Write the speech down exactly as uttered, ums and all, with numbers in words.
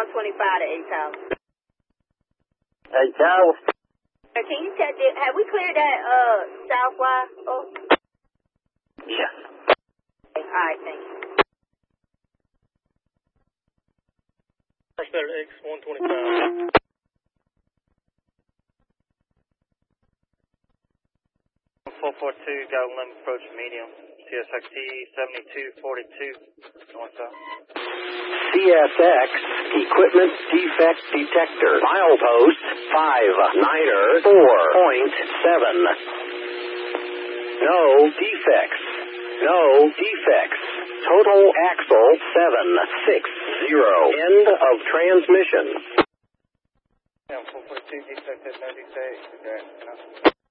one twenty-five to eight Tower. eight Tower. Can you check it? Have we cleared that, uh, southwise? Oh. Yes. All right, thank you. First better X one twenty-five. four four two, got a limb approach medium. C S X T seventy-two forty-two, north south. C S X Equipment Defect Detector. Milepost five niner four point seven. No defects. No defects. Total axle seven six zero. End of transmission. Yeah, four four two, defected, no defects. Okay, no.